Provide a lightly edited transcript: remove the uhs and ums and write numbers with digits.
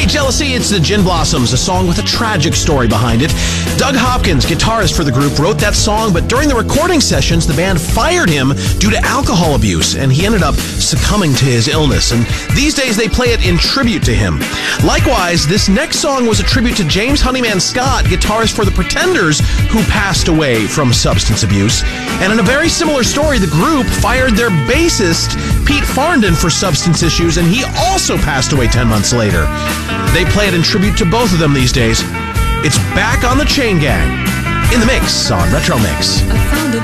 Jealousy, it's the Gin Blossoms, a song with a tragic story behind it. Doug Hopkins, guitarist for the group, wrote that song, but during the recording sessions, the band fired him due to alcohol abuse, and he ended up succumbing to his illness. And these days, they play it in tribute to him. Likewise, this next song was a tribute to James Honeyman Scott, guitarist for the Pretenders, who passed away from substance abuse. And in a very similar story, the group fired their bassist, Pete Farndon, for substance issues, and he also passed away 10 months later. They play it in tribute to both of them these days. It's Back on the Chain Gang in the mix on Retro Mix. I found a